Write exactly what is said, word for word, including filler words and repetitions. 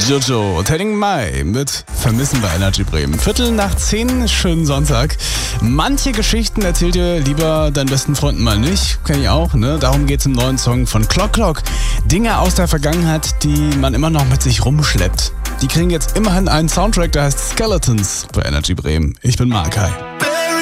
Jojo, Telling Mai mit Vermissen bei Energy Bremen. Viertel nach zehn, schönen Sonntag. Manche Geschichten erzählt ihr lieber deinen besten Freunden mal nicht. Kenn ich auch, ne? Darum geht's im neuen Song von Clock Clock. Dinge aus der Vergangenheit, die man immer noch mit sich rumschleppt. Die kriegen jetzt immerhin einen Soundtrack, der heißt Skeletons bei Energy Bremen. Ich bin Mark, hi.